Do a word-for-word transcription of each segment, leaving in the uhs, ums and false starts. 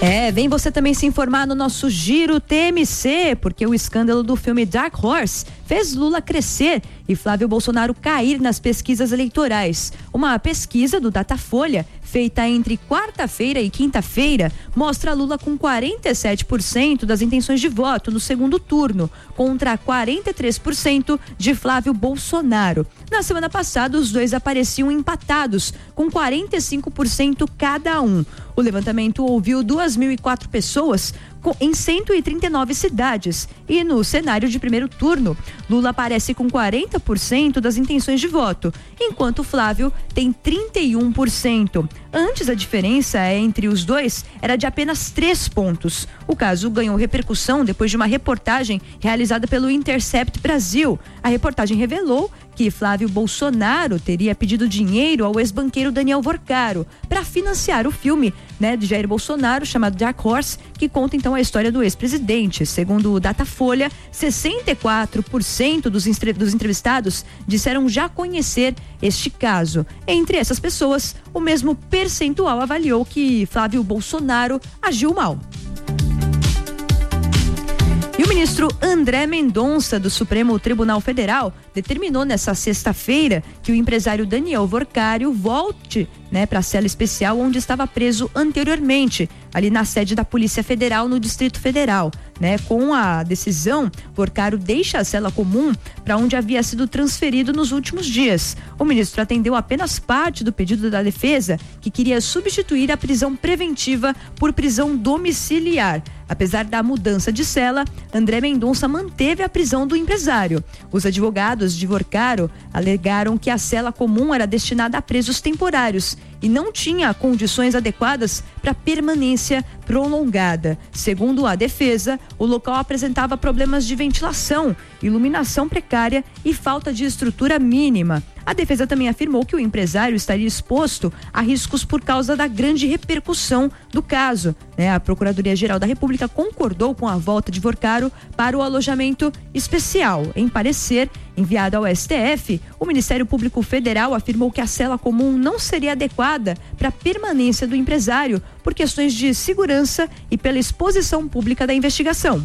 É, vem você também se informar no nosso Giro T M C, porque o escândalo do filme Dark Horse fez Lula crescer e Flávio Bolsonaro cair nas pesquisas eleitorais. Uma pesquisa do Datafolha, feita entre quarta-feira e quinta-feira, mostra Lula com quarenta e sete por cento das intenções de voto no segundo turno, contra quarenta e três por cento de Flávio Bolsonaro. Na semana passada, os dois apareciam empatados, com quarenta e cinco por cento cada um. O levantamento ouviu duas mil e quatro pessoas em cento e trinta e nove cidades. E no cenário de primeiro turno, Lula aparece com quarenta por cento das intenções de voto, enquanto Flávio tem trinta e um por cento. Antes, a diferença entre os dois era de apenas três pontos. O caso ganhou repercussão depois de uma reportagem realizada pelo Intercept Brasil. A reportagem revelou que Flávio Bolsonaro teria pedido dinheiro ao ex-banqueiro Daniel Vorcaro para financiar o filme, né, de Jair Bolsonaro, chamado Dark Horse, que conta então a história do ex-presidente. Segundo o Datafolha, sessenta e quatro por cento dos, entre, dos entrevistados disseram já conhecer este caso. Entre essas pessoas, o mesmo percentual avaliou que Flávio Bolsonaro agiu mal. E o ministro André Mendonça, do Supremo Tribunal Federal, determinou nessa sexta-feira que o empresário Daniel Vorcário volte, né, para a cela especial onde estava preso anteriormente, ali na sede da Polícia Federal no Distrito Federal. Né? Com a decisão, Vorcário deixa a cela comum para onde havia sido transferido nos últimos dias. O ministro atendeu apenas parte do pedido da defesa, que queria substituir a prisão preventiva por prisão domiciliar. Apesar da mudança de cela, André Mendonça manteve a prisão do empresário. Os advogados de Vorcário alegaram que a cela comum era destinada a presos temporários e não tinha condições adequadas para permanência prolongada. Segundo a defesa, o local apresentava problemas de ventilação, iluminação precária e falta de estrutura mínima. A defesa também afirmou que o empresário estaria exposto a riscos por causa da grande repercussão do caso. Né? A Procuradoria-Geral da República concordou com a volta de Vorcário para o alojamento especial. Em parecer enviado ao S T F, o Ministério Público Federal afirmou que a cela comum não seria adequada para a permanência do empresário por questões de segurança e pela exposição pública da investigação.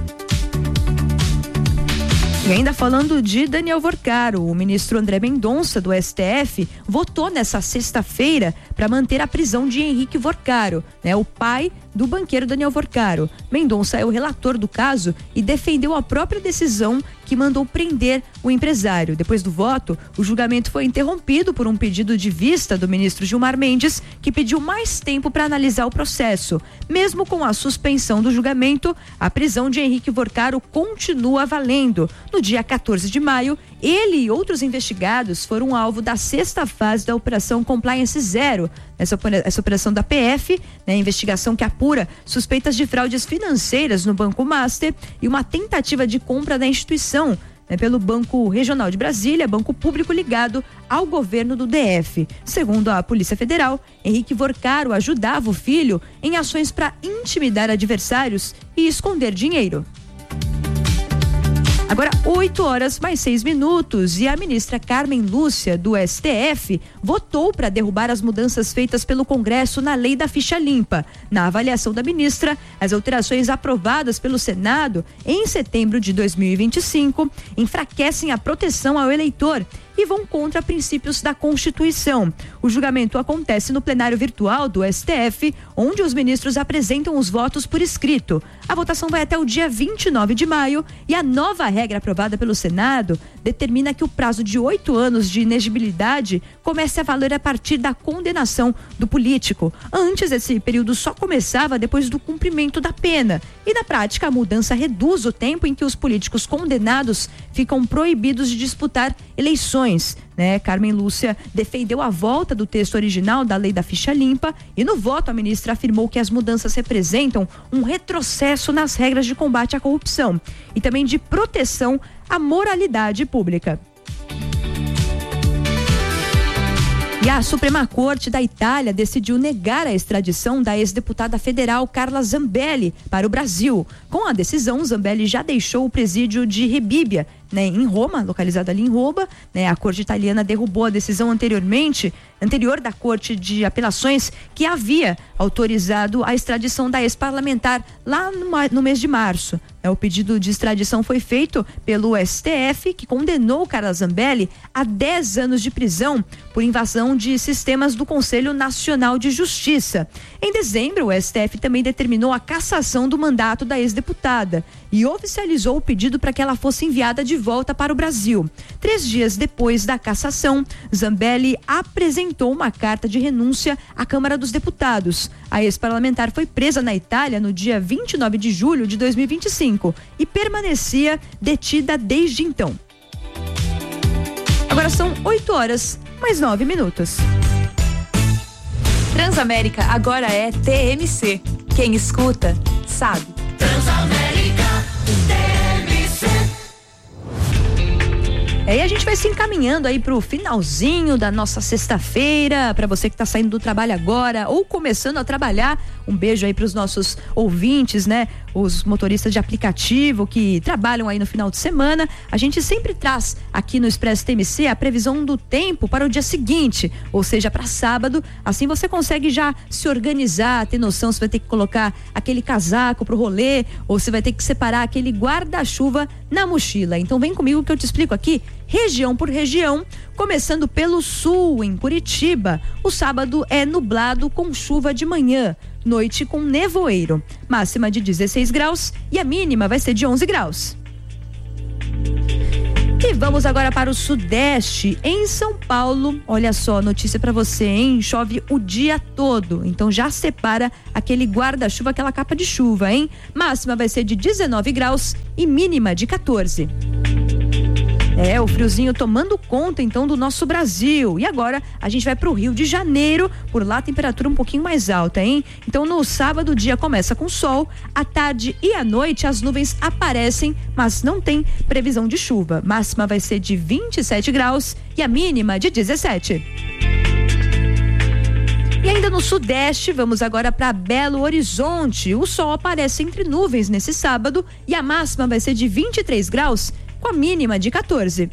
E ainda falando de Daniel Vorcário, o ministro André Mendonça, do S T F, votou nessa sexta-feira para manter a prisão de Henrique Vorcário, né, o pai do banqueiro Daniel Vorcário. Mendonça é o relator do caso e defendeu a própria decisão que mandou prender o empresário. Depois do voto, o julgamento foi interrompido por um pedido de vista do ministro Gilmar Mendes, que pediu mais tempo para analisar o processo. Mesmo com a suspensão do julgamento, a prisão de Henrique Vorcário continua valendo. No dia quatorze de maio, ele e outros investigados foram alvo da sexta fase da Operação Compliance Zero. Essa, essa operação da P F, né, investigação que apura suspeitas de fraudes financeiras no Banco Master e uma tentativa de compra da instituição, né, pelo Banco Regional de Brasília, banco público ligado ao governo do D F. Segundo a Polícia Federal, Henrique Vorcário ajudava o filho em ações para intimidar adversários e esconder dinheiro. Agora, oito horas mais seis minutos, e a ministra Carmen Lúcia, do S T F, votou para derrubar as mudanças feitas pelo Congresso na lei da ficha limpa. Na avaliação da ministra, as alterações aprovadas pelo Senado em setembro de dois mil e vinte e cinco enfraquecem a proteção ao eleitor e vão contra princípios da Constituição. O julgamento acontece no plenário virtual do S T F, onde os ministros apresentam os votos por escrito. A votação vai até o dia vinte e nove de maio e a nova regra aprovada pelo Senado determina que o prazo de oito anos de inegibilidade comece a valer a partir da condenação do político. Antes, esse período só começava depois do cumprimento da pena. E na prática, a mudança reduz o tempo em que os políticos condenados ficam proibidos de disputar eleições. Né? Carmen Lúcia defendeu a volta do texto original da lei da ficha limpa e no voto a ministra afirmou que as mudanças representam um retrocesso nas regras de combate à corrupção e também de proteção à moralidade pública. E a Suprema Corte da Itália decidiu negar a extradição da ex-deputada federal Carla Zambelli para o Brasil. Com a decisão, Zambelli já deixou o presídio de Rebibbia, né, em Roma, localizado ali em Roma, né, a corte italiana derrubou a decisão anteriormente, anterior da Corte de Apelações, que havia autorizado a extradição da ex-parlamentar lá no, no mês de março. O pedido de extradição foi feito pelo S T F, que condenou Carla Zambelli a dez anos de prisão por invasão de sistemas do Conselho Nacional de Justiça. Em dezembro, o S T F também determinou a cassação do mandato da ex-deputada e oficializou o pedido para que ela fosse enviada de volta para o Brasil. Três dias depois da cassação, Zambelli apresentou uma carta de renúncia à Câmara dos Deputados. A ex-parlamentar foi presa na Itália no dia vinte e nove de julho de dois mil e vinte e cinco e permanecia detida desde então. Agora são oito horas, mais nove minutos. Transamérica agora é T M C. Quem escuta, sabe. Transamérica T M C. E aí a gente vai se encaminhando aí pro finalzinho da nossa sexta-feira, para você que tá saindo do trabalho agora ou começando a trabalhar. Um beijo aí pros nossos ouvintes, né? Os motoristas de aplicativo que trabalham aí no final de semana. A gente sempre traz aqui no Expresso T M C a previsão do tempo para o dia seguinte, ou seja, para sábado. Assim você consegue já se organizar, ter noção se vai ter que colocar aquele casaco pro rolê ou se vai ter que separar aquele guarda-chuva na mochila. Então vem comigo que eu te explico aqui, região por região, começando pelo sul, em Curitiba. O sábado é nublado com chuva de manhã, noite com nevoeiro, máxima de dezesseis graus e a mínima vai ser de onze graus. E vamos agora para o sudeste, em São Paulo. Olha só, notícia para você, hein? Chove o dia todo, então já separa aquele guarda-chuva, aquela capa de chuva, hein? Máxima vai ser de dezenove graus e mínima de quatorze. É, o friozinho tomando conta então do nosso Brasil. E agora a gente vai pro Rio de Janeiro, por lá a temperatura um pouquinho mais alta, hein? Então no sábado o dia começa com sol, à tarde e à noite as nuvens aparecem, mas não tem previsão de chuva. Máxima vai ser de vinte e sete graus e a mínima de dezessete. E ainda no sudeste, vamos agora para Belo Horizonte. O sol aparece entre nuvens nesse sábado e a máxima vai ser de vinte e três graus com a mínima de quatorze.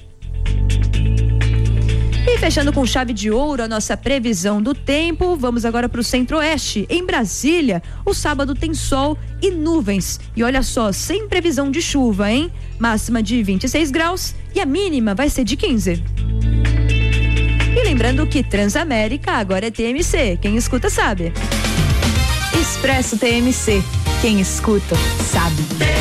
E fechando com chave de ouro a nossa previsão do tempo, vamos agora para o centro-oeste. Em Brasília, o sábado tem sol e nuvens. E olha só, sem previsão de chuva, hein? Máxima de vinte e seis graus e a mínima vai ser de quinze. E lembrando que Transamérica agora é T M C. Quem escuta sabe. Expresso T M C. Quem escuta sabe.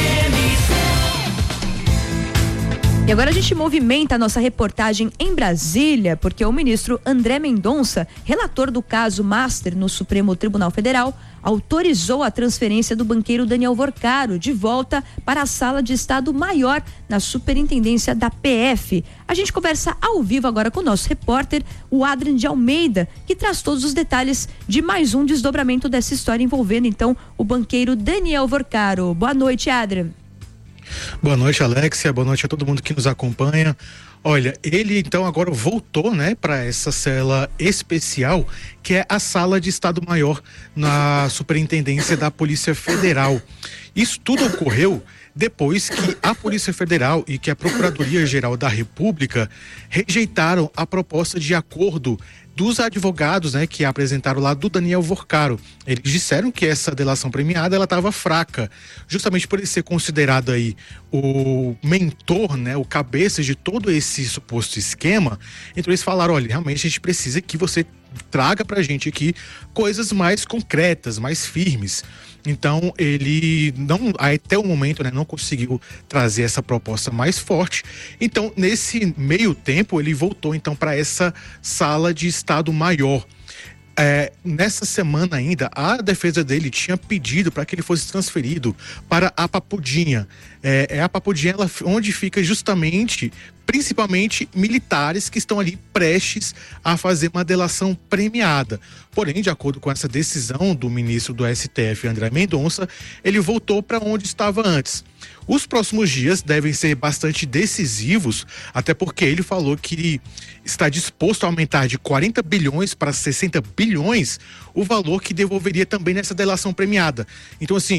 E agora a gente movimenta a nossa reportagem em Brasília, porque o ministro André Mendonça, relator do caso Master no Supremo Tribunal Federal, autorizou a transferência do banqueiro Daniel Vorcaro de volta para a Sala de Estado Maior na Superintendência da P F. A gente conversa ao vivo agora com o nosso repórter, o Adrian de Almeida, que traz todos os detalhes de mais um desdobramento dessa história envolvendo então o banqueiro Daniel Vorcaro. Boa noite, Adrian. Boa noite, Alexia. Boa noite a todo mundo que nos acompanha. Olha, ele então agora voltou, né, para essa cela especial, que é a Sala de Estado Maior na Superintendência da Polícia Federal. Isso tudo ocorreu depois que a Polícia Federal e que a Procuradoria-Geral da República rejeitaram a proposta de acordo dos advogados, né, que apresentaram lá do Daniel Vorcaro. Eles disseram que essa delação premiada ela estava fraca, justamente por ele ser considerado aí o mentor, né, o cabeça de todo esse suposto esquema. Então eles falaram, olha, realmente a gente precisa que você traga pra gente aqui coisas mais concretas, mais firmes. Então ele não, até o momento, né, não conseguiu trazer essa proposta mais forte. Então nesse meio tempo ele voltou então para essa Sala de Estado Maior. É, nessa semana ainda, a defesa dele tinha pedido para que ele fosse transferido para a Papudinha. É, é a Papudinha ela, onde fica justamente, principalmente, militares que estão ali prestes a fazer uma delação premiada. Porém, de acordo com essa decisão do ministro do S T F, André Mendonça, ele voltou para onde estava antes. Os próximos dias devem ser bastante decisivos, até porque ele falou que está disposto a aumentar de quarenta bilhões para sessenta bilhões o valor que devolveria também nessa delação premiada. Então, assim,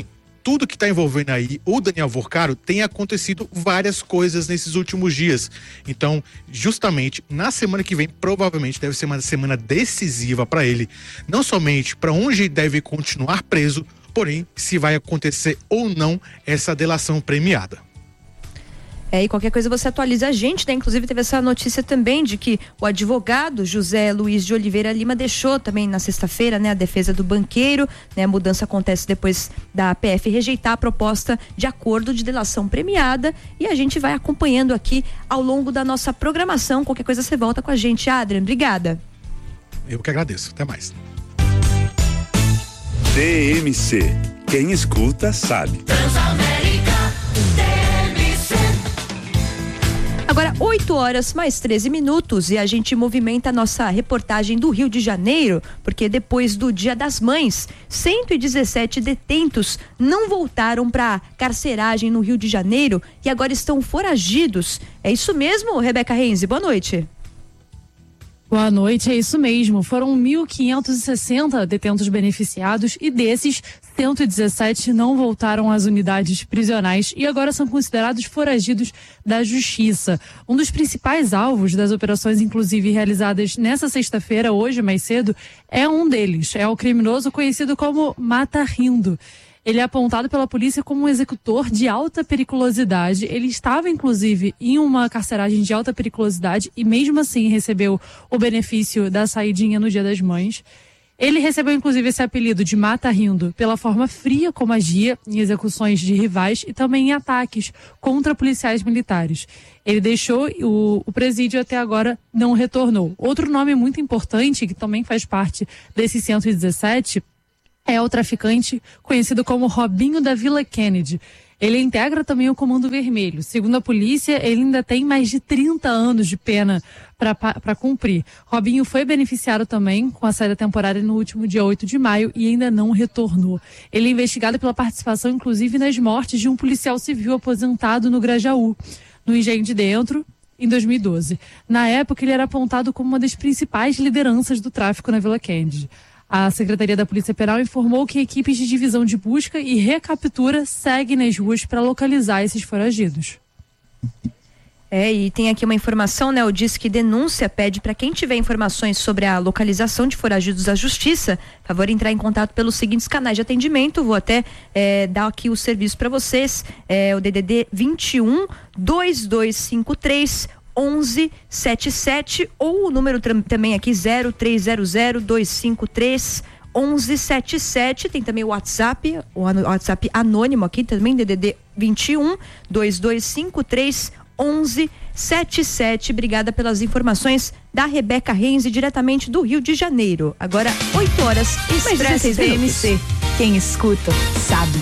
tudo que está envolvendo aí o Daniel Vorcaro, tem acontecido várias coisas nesses últimos dias. Então, justamente, na semana que vem, provavelmente deve ser uma semana decisiva para ele. Não somente para onde deve continuar preso, porém, se vai acontecer ou não essa delação premiada. É, e qualquer coisa você atualiza a gente, né? Inclusive teve essa notícia também de que o advogado José Luiz de Oliveira Lima deixou também na sexta-feira, né, a defesa do banqueiro, né? A mudança acontece depois da P F rejeitar a proposta de acordo de delação premiada, e a gente vai acompanhando aqui ao longo da nossa programação. Qualquer coisa você volta com a gente, Adrian. Obrigada. Eu que agradeço. Até mais. T M C. Quem escuta sabe. Agora, oito horas mais treze minutos, e a gente movimenta a nossa reportagem do Rio de Janeiro, porque depois do Dia das Mães, cento e dezessete detentos não voltaram para carceragem no Rio de Janeiro e agora estão foragidos. É isso mesmo, Rebeca Renzi? Boa noite. Boa noite, é isso mesmo. Foram mil quinhentos e sessenta detentos beneficiados e desses, cento e dezessete não voltaram às unidades prisionais e agora são considerados foragidos da justiça. Um dos principais alvos das operações, inclusive realizadas nessa sexta-feira, hoje mais cedo, é um deles. É o criminoso conhecido como Mata Rindo. Ele é apontado pela polícia como um executor de alta periculosidade. Ele estava, inclusive, em uma carceragem de alta periculosidade e, mesmo assim, recebeu o benefício da saidinha no Dia das Mães. Ele recebeu, inclusive, esse apelido de Mata Rindo pela forma fria como agia em execuções de rivais e também em ataques contra policiais militares. Ele deixou o, o presídio até agora não retornou. Outro nome muito importante, que também faz parte desses cento e dezessete, é o traficante conhecido como Robinho da Vila Kennedy. Ele integra também o Comando Vermelho. Segundo a polícia, ele ainda tem mais de trinta anos de pena para cumprir. Robinho foi beneficiado também com a saída temporária no último dia oito de maio e ainda não retornou. Ele é investigado pela participação, inclusive, nas mortes de um policial civil aposentado no Grajaú, no Engenho de Dentro, em dois mil e doze. Na época, ele era apontado como uma das principais lideranças do tráfico na Vila Kennedy. A Secretaria da Polícia Penal informou que equipes de divisão de busca e recaptura seguem nas ruas para localizar esses foragidos. É, e tem aqui uma informação, né? O Disque Denúncia pede para quem tiver informações sobre a localização de foragidos à justiça, favor entrar em contato pelos seguintes canais de atendimento. Vou até é, dar aqui o serviço para vocês. É o D D D vinte e um, dois dois cinco três, onze setenta e sete ou o número também aqui zero três zero zero, dois cinco três, onze setenta e sete. Tem também o WhatsApp, o WhatsApp anônimo aqui também, D D D vinte e um, dois dois cinco três, onze setenta e sete. Obrigada pelas informações da Rebeca Renzi, diretamente do Rio de Janeiro. Agora oito horas e Expresso T M C. Quem escuta sabe.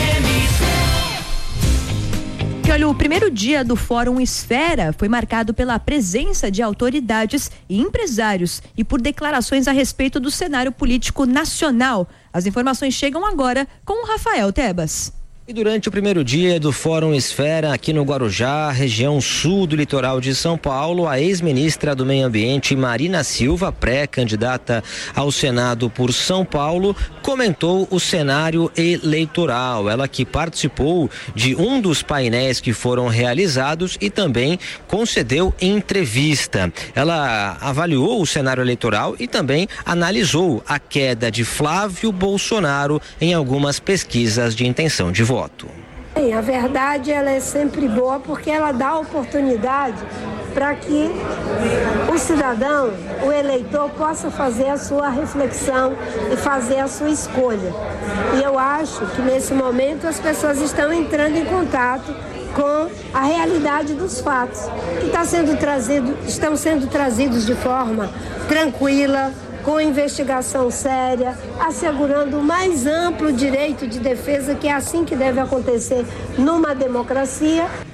Que, olha, o primeiro dia do Fórum Esfera foi marcado pela presença de autoridades e empresários e por declarações a respeito do cenário político nacional. As informações chegam agora com o Rafael Tebas. E durante o primeiro dia do Fórum Esfera aqui no Guarujá, região sul do litoral de São Paulo, a ex-ministra do Meio Ambiente, Marina Silva, pré-candidata ao Senado por São Paulo, comentou o cenário eleitoral. Ela que participou de um dos painéis que foram realizados e também concedeu entrevista. Ela avaliou o cenário eleitoral e também analisou a queda de Flávio Bolsonaro em algumas pesquisas de intenção de voto. Sim, a verdade ela é sempre boa porque ela dá oportunidade para que o cidadão, o eleitor, possa fazer a sua reflexão e fazer a sua escolha. E eu acho que nesse momento as pessoas estão entrando em contato com a realidade dos fatos que tá sendo trazido, estão sendo trazidos de forma tranquila, com investigação séria, assegurando o mais amplo direito de defesa, que é assim que deve acontecer numa democracia.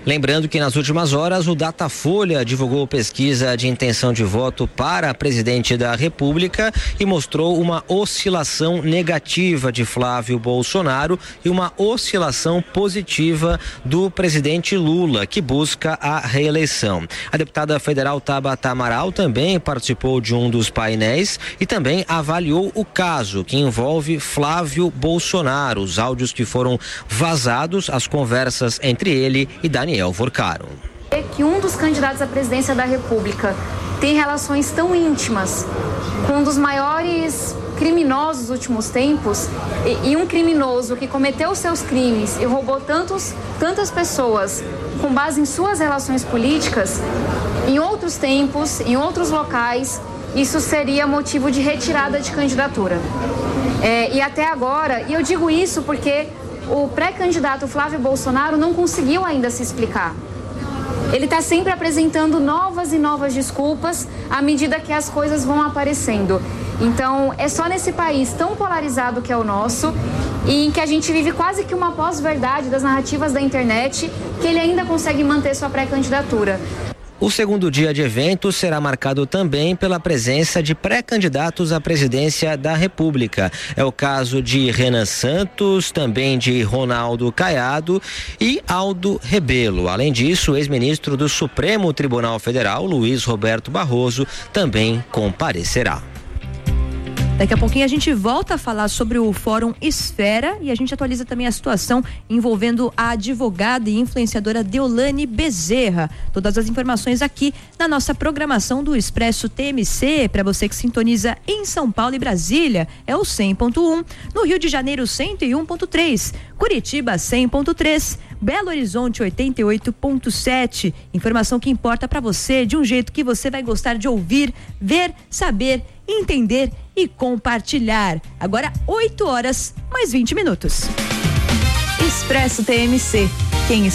Lembrando que nas últimas horas o Datafolha divulgou pesquisa de intenção de voto para presidente da República e mostrou uma oscilação negativa de Flávio Bolsonaro e uma oscilação positiva do presidente Lula, que busca a reeleição. A deputada federal Tabata Amaral também participou de um dos painéis e também avaliou o caso que envolve Flávio Bolsonaro, os áudios que foram vazados, as conversas entre ele e Daniel Vorcaro. Que um dos candidatos à presidência da República tem relações tão íntimas com um dos maiores criminosos dos últimos tempos e, e um criminoso que cometeu seus crimes e roubou tantos, tantas pessoas com base em suas relações políticas, em outros tempos, em outros locais, isso seria motivo de retirada de candidatura. É, e até agora, e eu digo isso porque o pré-candidato Flávio Bolsonaro não conseguiu ainda se explicar. Ele está sempre apresentando novas e novas desculpas à medida que as coisas vão aparecendo. Então, é só nesse país tão polarizado que é o nosso e em que a gente vive quase que uma pós-verdade das narrativas da internet que ele ainda consegue manter sua pré-candidatura. O segundo dia de evento será marcado também pela presença de pré-candidatos à presidência da República. É o caso de Renan Santos, também de Ronaldo Caiado e Aldo Rebelo. Além disso, o ex-ministro do Supremo Tribunal Federal, Luiz Roberto Barroso, também comparecerá. Daqui a pouquinho a gente volta a falar sobre o Fórum Esfera e a gente atualiza também a situação envolvendo a advogada e influenciadora Deolane Bezerra. Todas as informações aqui na nossa programação do Expresso T M C, para você que sintoniza em São Paulo e Brasília, é o cem ponto um, no Rio de Janeiro cento e um ponto três, Curitiba cem ponto três, Belo Horizonte oitenta e oito ponto sete. Informação que importa para você de um jeito que você vai gostar de ouvir, ver, saber, entender e compartilhar. Agora oito horas mais vinte minutos. Expresso T M C. Quem